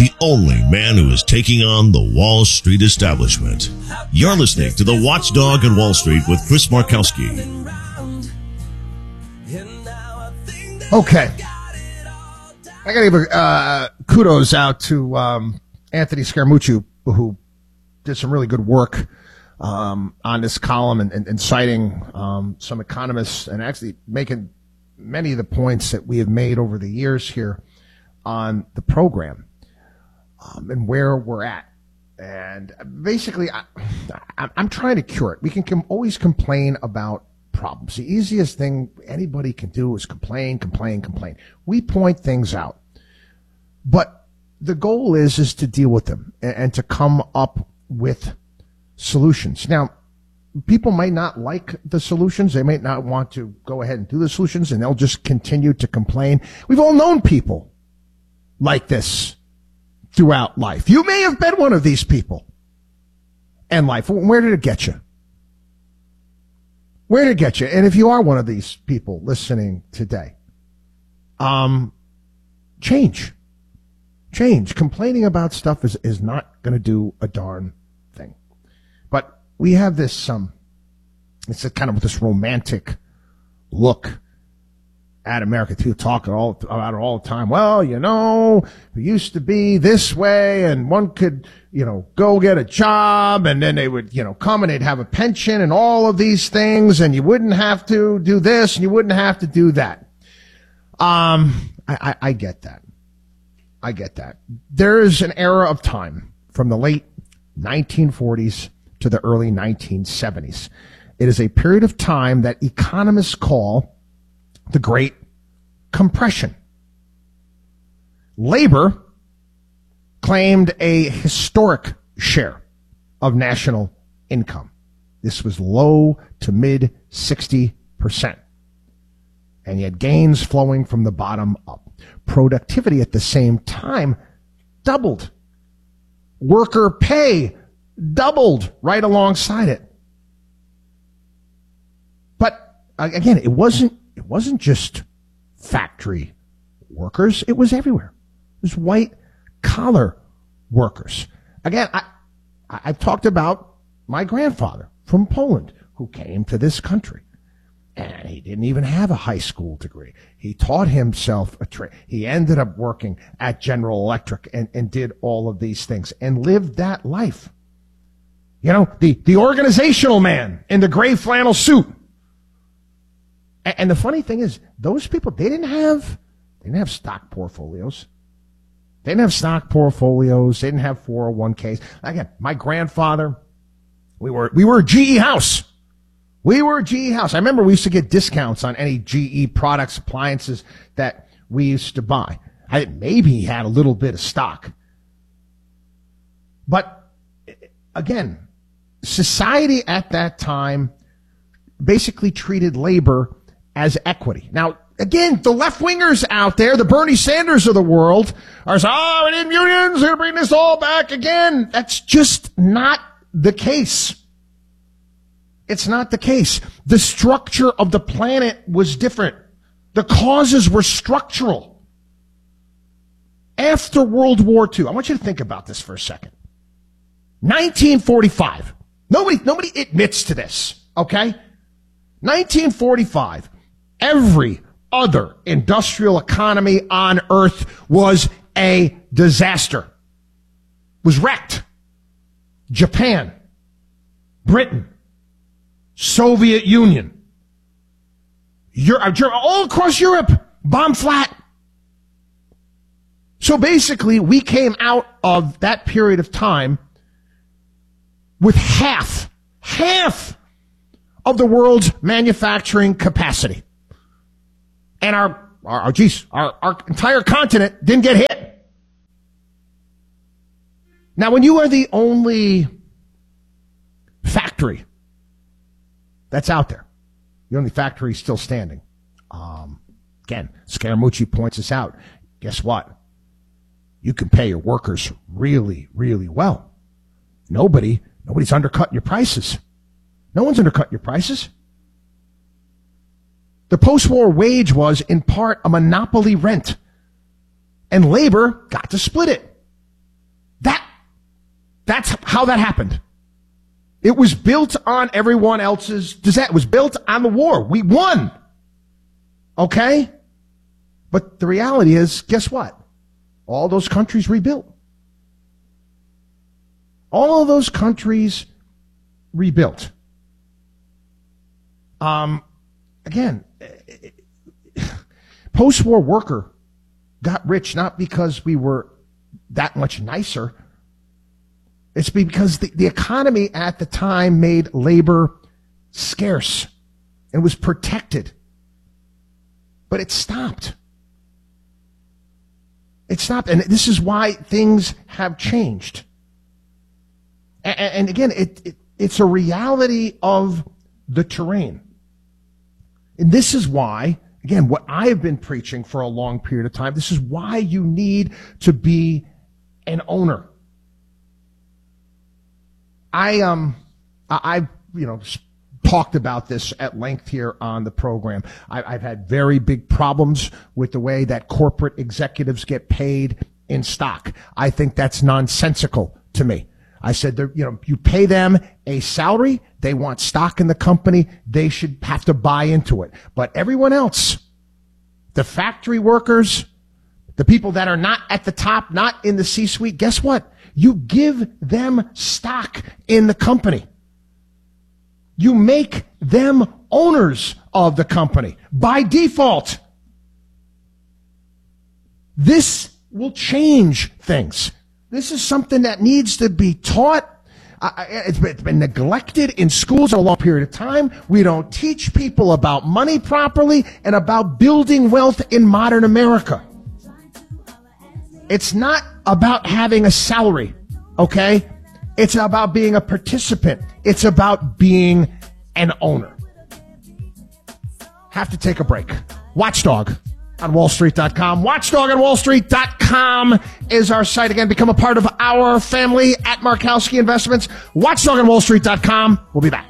the only man who is taking on the Wall Street establishment. You're listening to The Watchdog on Wall Street with Chris Markowski. Okay. I got to give kudos out to Anthony Scaramucci, who did some really good work on this column and citing some economists and actually making many of the points that we have made over the years here on the program and where we're at. And basically, I'm trying to cure it. We can always complain about problems. The easiest thing anybody can do is complain. We point things out. But the goal is to deal with them and to come up with solutions. Now, people might not like the solutions. They might not want to go ahead and do the solutions, and they'll just continue to complain. We've all known people like this throughout life. You may have been one of these people in life. Where did it get you? Where did it get you? And if you are one of these people listening today, change. Complaining about stuff is not going to do a darn thing. But we have this, it's a kind of this romantic look at America. People talk about it all the time. Well, it used to be this way, and one could, go get a job, and then they would, come and they'd have a pension and all of these things, and you wouldn't have to do this, and you wouldn't have to do that. I get that. There is an era of time from the late 1940s to the early 1970s. It is a period of time that economists call the Great Compression. Labor claimed a historic share of national income. This was low to mid 60%. And you had gains flowing from the bottom up. Productivity at the same time doubled. Worker pay doubled right alongside it. But again, it wasn't just factory workers. It was everywhere. It was white collar workers. Again, I've talked about my grandfather from Poland who came to this country. And he didn't even have a high school degree. He taught himself a trade. He ended up working at General Electric and did all of these things and lived that life. The organizational man in the gray flannel suit. And the funny thing is, those people, they didn't have stock portfolios. They didn't have stock portfolios. They didn't have 401ks. Again, my grandfather, we were a GE house. We were a GE house. I remember we used to get discounts on any GE products, appliances that we used to buy. Maybe he had a little bit of stock. But again, society at that time basically treated labor as equity. Now, again, the left-wingers out there, the Bernie Sanders of the world, are saying, we need unions, we're going to bring this all back again. That's just not the case. It's not the case. The structure of the planet was different. The causes were structural. After World War II, I want you to think about this for a second. 1945. Nobody admits to this, okay? 1945. Every other industrial economy on earth was a disaster. Was wrecked. Japan, Britain, Soviet Union, Europe, all across Europe, bomb flat. So basically, we came out of that period of time with half of the world's manufacturing capacity. And our entire continent didn't get hit. Now, when you are the only factory that's out there, the only factory still standing, again, Scaramucci points this out. Guess what? You can pay your workers really, really well. Nobody's undercutting your prices. No one's undercutting your prices. The post-war wage was, in part, a monopoly rent. And labor got to split it. how that happened. It was built on everyone else's disaster. It was built on the war. We won. Okay? But the reality is, guess what? All those countries rebuilt. All of those countries rebuilt. Again, post-war worker got rich not because we were that much nicer. It's because the economy at the time made labor scarce and was protected. But it stopped. It stopped. And this is why things have changed. And again, it's a reality of the terrain. And this is why, again, what I have been preaching for a long period of time, this is why you need to be an owner. I've talked about this at length here on the program. I've had very big problems with the way that corporate executives get paid in stock. I think that's nonsensical to me. I said, you pay them a salary. They want stock in the company. They should have to buy into it. But everyone else, the factory workers, the people that are not at the top, not in the C-suite, guess what? You give them stock in the company. You make them owners of the company by default. This will change things. This is something that needs to be taught. It's been neglected in schools for a long period of time. We don't teach people about money properly and about building wealth in modern America. It's not about having a salary, okay? It's about being a participant. It's about being an owner. Have to take a break. Watchdog on wallstreet.com. Watchdog on wallstreet.com is our site. Again, become a part of our family at Markowski Investments. Watchdog on wallstreet.com. We'll be back.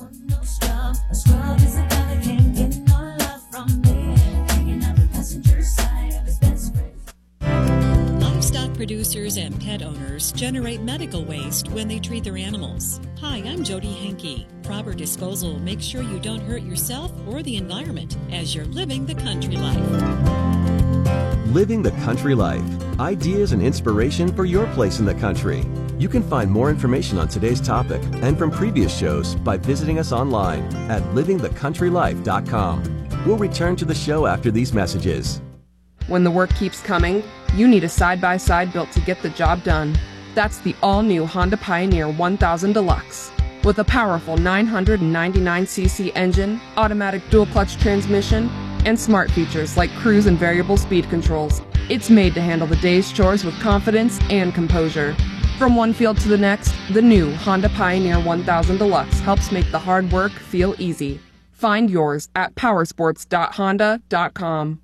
Producers and pet owners generate medical waste when they treat their animals. Hi, I'm Jody Henke. Proper disposal makes sure you don't hurt yourself or the environment as you're living the country life. Living the country life. Ideas and inspiration for your place in the country. You can find more information on today's topic and from previous shows by visiting us online at livingthecountrylife.com. We'll return to the show after these messages. When the work keeps coming, you need a side-by-side built to get the job done. That's the all-new Honda Pioneer 1000 Deluxe. With a powerful 999cc engine, automatic dual-clutch transmission, and smart features like cruise and variable speed controls, it's made to handle the day's chores with confidence and composure. From one field to the next, the new Honda Pioneer 1000 Deluxe helps make the hard work feel easy. Find yours at powersports.honda.com.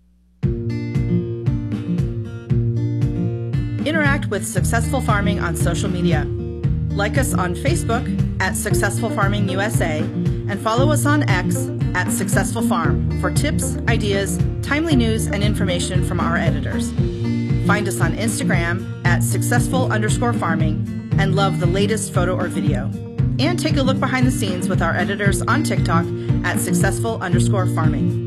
Interact with Successful Farming on social media. Like us on Facebook at Successful Farming USA and follow us on X at Successful Farm for tips, ideas, timely news, and information from our editors. Find us on Instagram at successful_farming and love the latest photo or video. And take a look behind the scenes with our editors on TikTok at successful_farming.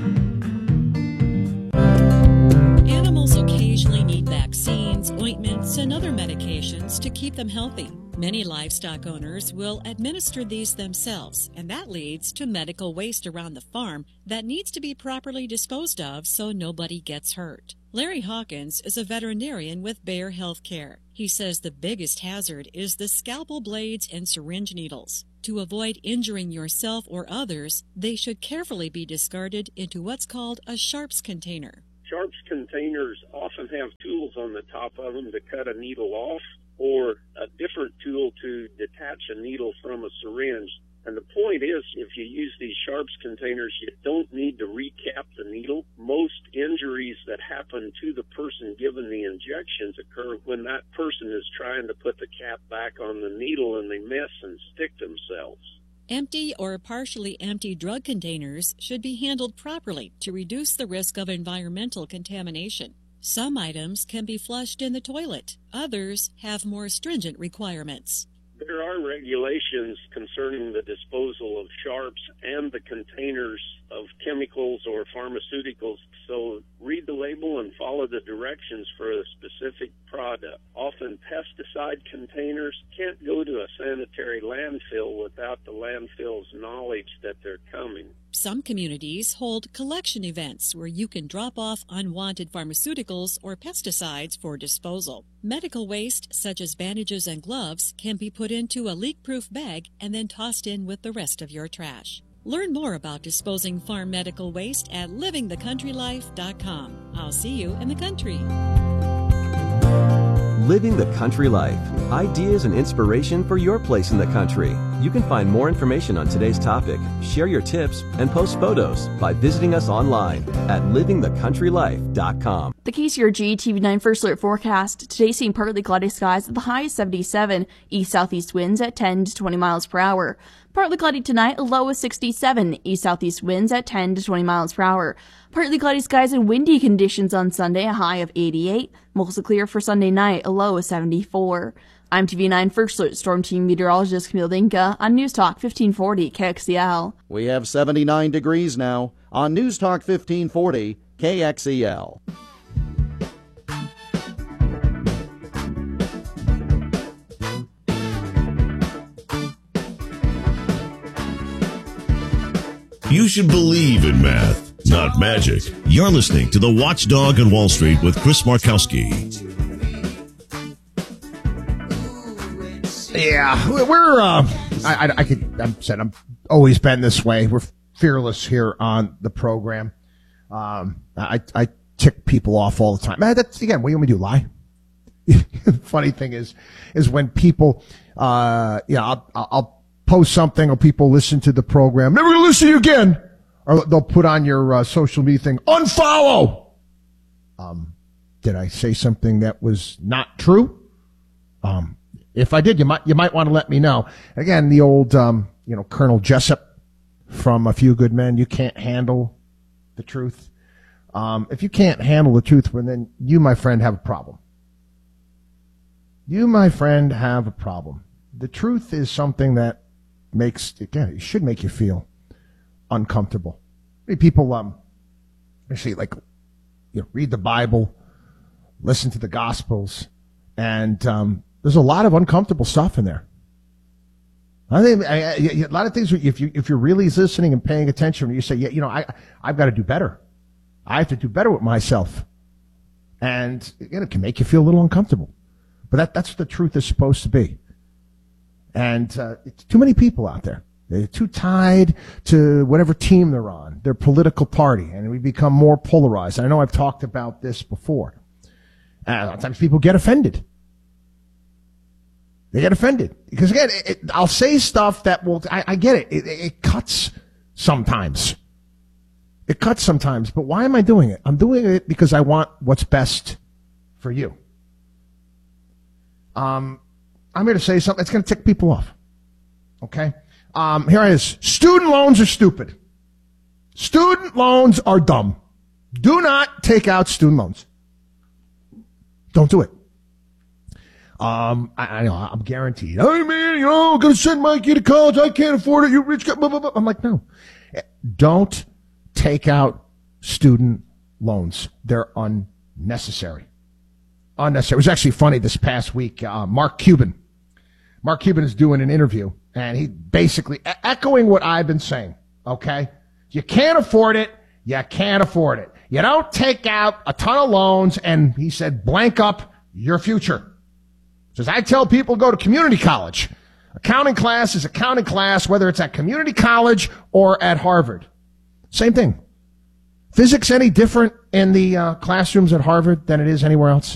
Animals occasionally need vaccines, ointments, and other medications to keep them healthy. Many livestock owners will administer these themselves, and that leads to medical waste around the farm that needs to be properly disposed of so nobody gets hurt. Larry Hawkins is a veterinarian with Bayer Healthcare. He says the biggest hazard is the scalpel blades and syringe needles. To avoid injuring yourself or others, they should carefully be discarded into what's called a sharps container. Sharps containers often have tools on the top of them to cut a needle off, or a different tool to detach a needle from a syringe. And the point is, if you use these Sharps containers, you don't need to recap the needle. Most injuries that happen to the person given the injections occur when that person is trying to put the cap back on the needle and they miss and stick themselves. Empty or partially empty drug containers should be handled properly to reduce the risk of environmental contamination. Some items can be flushed in the toilet. Others have more stringent requirements. There are regulations concerning the disposal of sharps and the containers of chemicals or pharmaceuticals, so read the label and follow the directions for a specific product. Often pesticide containers can't go to a sanitary landfill without the landfill's knowledge that they're coming. Some communities hold collection events where you can drop off unwanted pharmaceuticals or pesticides for disposal. Medical waste, such as bandages and gloves, can be put into a leak-proof bag and then tossed in with the rest of your trash. Learn more about disposing farm medical waste at livingthecountrylife.com. I'll see you in the country. Living the Country Life. Ideas and inspiration for your place in the country. You can find more information on today's topic, share your tips, and post photos by visiting us online at livingthecountrylife.com. The KCRG TV9 First Alert forecast. Today seeing partly cloudy skies at the high 77, east-southeast winds at 10 to 20 miles per hour. Partly cloudy tonight, a low of 67, east-southeast winds at 10 to 20 miles per hour. Partly cloudy skies and windy conditions on Sunday, a high of 88. Mostly clear for Sunday night, a low of 74. I'm TV9 First Alert Storm Team Meteorologist Camille Dinka on News Talk 1540 KXEL. We have 79 degrees now on News Talk 1540 KXEL. You should believe in math, not magic. You're listening to The Watchdog on Wall Street with Chris Markowski. Yeah, we're, I'm always been this way. We're fearless here on the program. I tick people off all the time. Man, that's, again, what do you want me to do, lie? The funny thing is when people, I'll post something or people listen to the program, never gonna listen to you again, or they'll put on your social media thing, unfollow. Did I say something that was not true? If I did, you might want to let me know. Again, the old Colonel Jessup from A Few Good Men, you can't handle the truth. If you can't handle the truth, well, then you, my friend, have a problem. You, my friend, have a problem. The truth is something that it should make you feel uncomfortable. People, read the Bible, listen to the Gospels, and there's a lot of uncomfortable stuff in there. I think a lot of things. If you're really listening and paying attention, you say, I've got to do better. I have to do better with myself, and it can make you feel a little uncomfortable. But that's what the truth is supposed to be. And it's too many people out there. They're too tied to whatever team they're on, their political party, and we become more polarized. I know I've talked about this before. A lot of times people get offended. They get offended because, again, I'll say stuff that will. I get it. It cuts sometimes. It cuts sometimes. But why am I doing it? I'm doing it because I want what's best for you. I'm here to say something that's going to tick people off. Okay? Here it is. Student loans are stupid. Student loans are dumb. Do not take out student loans. Don't do it. I know, I'm guaranteed. Hey, man, I'm going to send my kid to college. I can't afford it. You rich guy. Blah, blah, blah. I'm like, no. Don't take out student loans. They're unnecessary. Unnecessary. It was actually funny this past week. Mark Cuban is doing an interview, and he basically echoing what I've been saying. Okay, you can't afford it. You can't afford it. You don't take out a ton of loans, and he said, blank up your future. Says, I tell people go to community college. Accounting class is accounting class, whether it's at community college or at Harvard. Same thing. Physics any different in the classrooms at Harvard than it is anywhere else?